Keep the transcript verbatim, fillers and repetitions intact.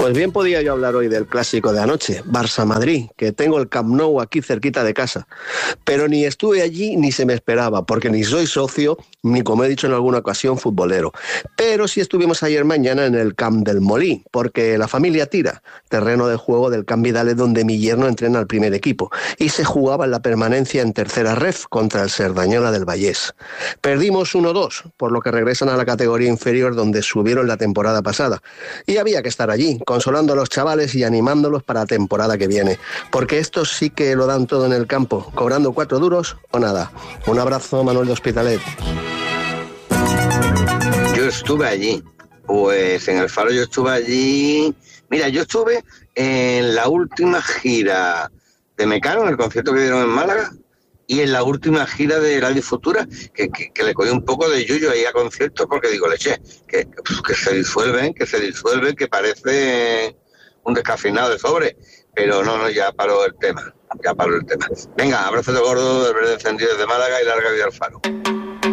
Pues bien podía yo hablar hoy del clásico de anoche, Barça-Madrid, que tengo el Camp Nou aquí cerquita de casa. Pero ni estuve allí ni se me esperaba, porque ni soy socio, ni como he dicho en alguna ocasión, futbolero. Pero sí estuvimos ayer mañana en el Camp del Molí, porque la familia tira, terreno de juego del Camp Vidales donde mi yerno entrena al primer equipo, y se jugaba en la permanencia en tercera ref contra el Cerdañola del Vallés. Perdimos uno dos, por lo que regresan a la categoría inferior donde subieron la temporada pasada. Y había que estar allí, consolando a los chavales y animándolos para la temporada que viene, porque estos sí que lo dan todo en el campo, cobrando cuatro duros o nada. Un abrazo, Manuel de Hospitalet. Yo estuve allí, pues en el Faro yo estuve allí, mira, yo estuve en la última gira de Mecano, en el concierto que dieron en Málaga, y en la última gira de Radio Futura, que, que, que le cogí un poco de yuyo ahí a conciertos, porque digo, leche, que, que se disuelven, que se disuelven, que parece un descafeinado de sobre, pero no, no, ya paró el tema, ya paró el tema. Venga, abrazo de gordo del verde encendido desde Málaga y larga vida al Faro.